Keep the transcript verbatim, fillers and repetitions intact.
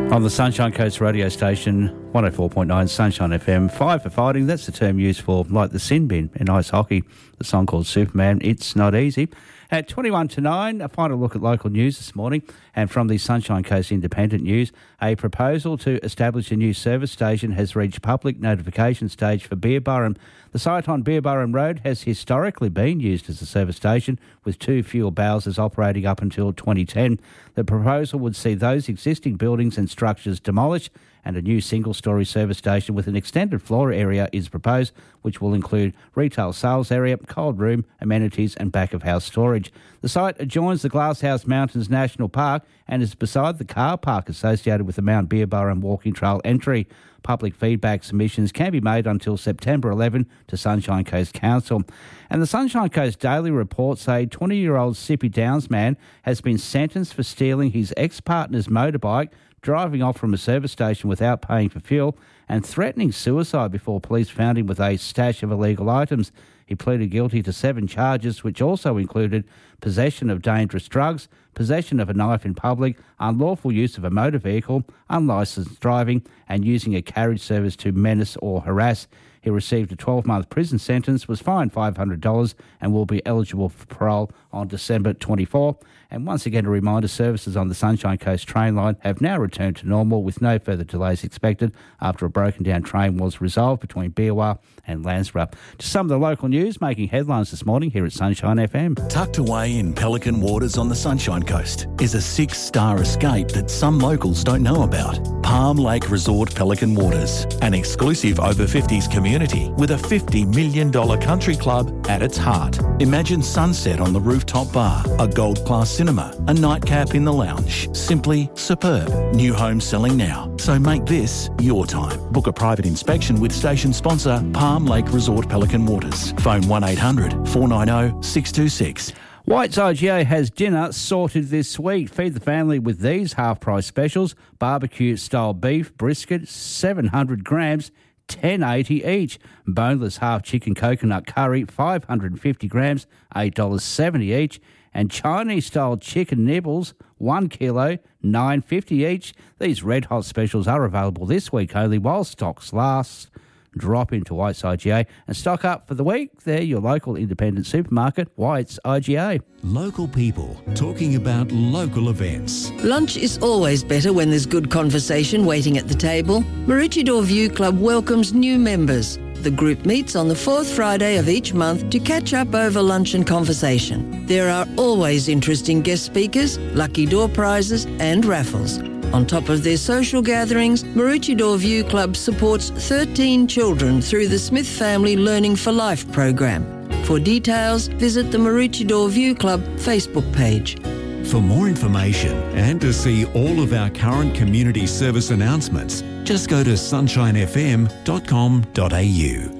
On the Sunshine Coast radio station, one oh four point nine Sunshine F M. Five for fighting, that's the term used for, like the sin bin in ice hockey, the song called Superman, It's Not Easy. At twenty-one to nine, a final look at local news this morning. And from the Sunshine Coast Independent News, a proposal to establish a new service station has reached public notification stage for Beerburrum. The site on Beerburrum Road has historically been used as a service station, with two fuel bowsers operating up until twenty ten. The proposal would see those existing buildings and structures demolished, and a new single-storey service station with an extended floor area is proposed, which will include retail sales area, cold room, amenities and back-of-house storage. The site adjoins the Glasshouse Mountains National Park and is beside the car park associated with the Mount Beerburrum Walking Trail entry. Public feedback submissions can be made until September eleventh to Sunshine Coast Council. And the Sunshine Coast Daily reports a twenty-year-old Sippy Downs man has been sentenced for stealing his ex-partner's motorbike, driving off from a service station without paying for fuel, and threatening suicide before police found him with a stash of illegal items. He pleaded guilty to seven charges, which also included possession of dangerous drugs, possession of a knife in public, unlawful use of a motor vehicle, unlicensed driving, and using a carriage service to menace or harass. He received a twelve-month prison sentence, was fined five hundred dollars and will be eligible for parole on December twenty-fourth. And once again, a reminder, services on the Sunshine Coast train line have now returned to normal with no further delays expected after a broken-down train was resolved between Beerwah and Landsborough. To some of the local news making headlines this morning here at Sunshine F M. Tucked away in Pelican Waters on the Sunshine Coast is a six-star escape that some locals don't know about. Palm Lake Resort Pelican Waters, an exclusive over fifties community with a fifty million dollars country club at its heart. Imagine sunset on the rooftop bar, a gold-class cinema, a nightcap in the lounge. Simply superb. New home selling now, so make this your time. Book a private inspection with station sponsor Palm Lake Resort Pelican Waters. Phone one eight hundred four nine zero six two six. White's I G A has dinner sorted this week. Feed the family with these half-price specials. Barbecue-style beef brisket, seven hundred grams, ten eighty each. Boneless half chicken coconut curry, five hundred fifty grams, eight dollars seventy each. And Chinese-style chicken nibbles, one kilo, nine fifty each. These red-hot specials are available this week only while stocks last. Drop into White's I G A and stock up for the week. They're your local independent supermarket, White's I G A. Local people talking about local events. Lunch is always better when there's good conversation waiting at the table. Maroochydore View Club welcomes new members. The group meets on the fourth Friday of each month to catch up over lunch and conversation. There are always interesting guest speakers, lucky door prizes and raffles. On top of their social gatherings, Maroochydore View Club supports thirteen children through the Smith Family Learning for Life program. For details, visit the Maroochydore View Club Facebook page. For more information and to see all of our current community service announcements, just go to sunshine f m dot com dot a u.